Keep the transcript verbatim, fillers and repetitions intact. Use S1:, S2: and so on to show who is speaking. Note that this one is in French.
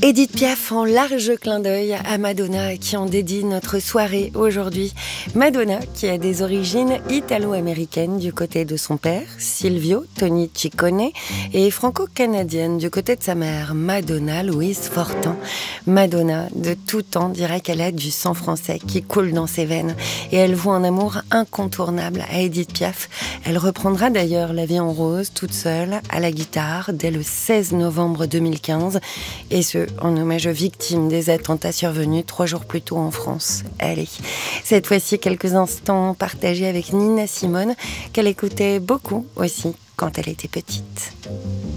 S1: Édith Piaf en large clin d'œil à Madonna qui en dédie notre soirée aujourd'hui. Madonna qui a des origines italo-américaines du côté de son père, Silvio Tony Ciccone, et franco-canadienne du côté de sa mère, Madonna Louise Fortin. Madonna, de tout temps, dirait qu'elle a du sang français qui coule dans ses veines et elle voue un amour incontournable à Édith Piaf. Elle reprendra d'ailleurs La vie en rose toute seule à la guitare dès le seize novembre deux mille quinze et ce en hommage aux victimes des attentats survenus trois jours plus tôt en France. Allez, cette fois-ci quelques instants partagés avec Nina Simone qu'elle écoutait beaucoup aussi quand elle était petite.